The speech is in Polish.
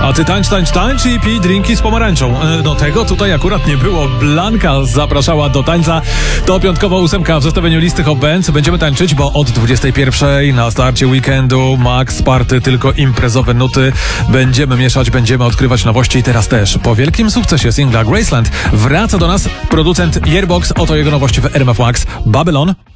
A ty tańcz i pij drinki z pomarańczą. No tego tutaj akurat nie było. Blanka zapraszała do tańca. To piątkowa 8 w zestawieniu listy Hot Bands. Będziemy tańczyć, bo od 21 na starcie weekendu Max Party, tylko imprezowe nuty. Będziemy mieszać, będziemy odkrywać nowości i teraz też. Po wielkim sukcesie singla Graceland wraca do nas producent Yearbox. Oto jego nowości w RMF Max. Babylon.